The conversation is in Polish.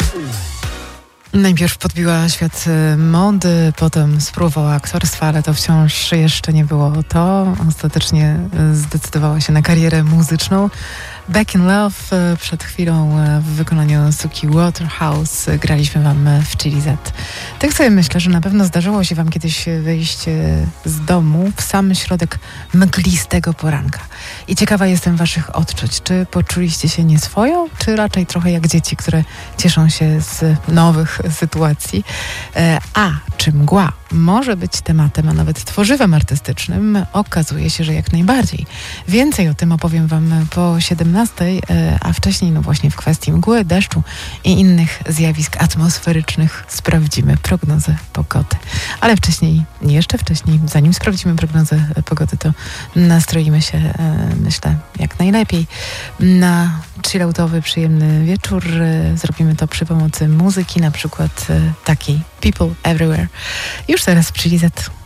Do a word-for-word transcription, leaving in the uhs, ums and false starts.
Najpierw podbiła świat mody, potem spróbowała aktorstwa, ale to wciąż jeszcze nie było to. Ostatecznie zdecydowała się na karierę muzyczną. Back in Love przed chwilą w wykonaniu Suki Waterhouse graliśmy wam w Chili Z. Tak sobie myślę, że na pewno zdarzyło się wam kiedyś wyjść z domu w sam środek mglistego poranka. I ciekawa jestem waszych odczuć. Czy poczuliście się nieswojo, czy raczej trochę jak dzieci, które cieszą się z nowych sytuacji? A czy mgła może być tematem, a nawet tworzywem artystycznym? Okazuje się, że jak najbardziej. Więcej o tym opowiem wam po siedemnastej, a wcześniej no właśnie w kwestii mgły, deszczu i innych zjawisk atmosferycznych sprawdzimy prognozę pogody. Ale wcześniej, jeszcze wcześniej, zanim sprawdzimy prognozę pogody, to nastroimy się, myślę, jak najlepiej na chilloutowy, przyjemny wieczór. Zrobimy to przy pomocy muzyki, na przykład takiej People Everywhere. Już teraz przy Chili Z.